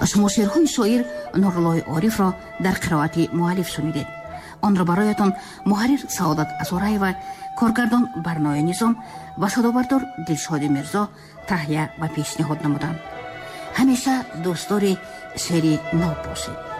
шумо шеърҳои шоир Нуруллои Орифро дар қироати муаллиф шунидед. онро бароятон муҳаррир Саодат Азораева, коргардон Барноя Низом ва садобардор Дилшоди Мирзо таҳия ва пешниҳод намуданд. ҳамеша дӯстдори шеъри ноб бошед.